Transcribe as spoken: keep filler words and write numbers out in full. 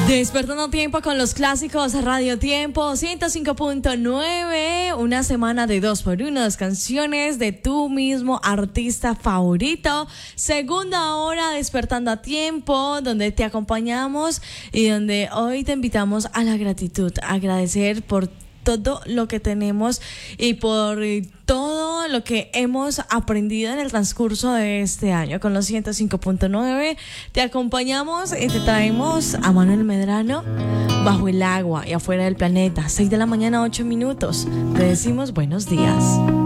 Despertando tiempo con los clásicos Radio Tiempo ciento cinco punto nueve, una semana de dos por uno, dos canciones de tu mismo artista favorito. Segunda hora Despertando a Tiempo, donde te acompañamos y donde hoy te invitamos a la gratitud, a agradecer por todo lo que tenemos y por todo lo que hemos aprendido en el transcurso de este año. Con los ciento cinco punto nueve te acompañamos y te traemos a Manuel Medrano, Bajo el Agua y Afuera del Planeta. seis de la mañana, ocho minutos. Te decimos buenos días.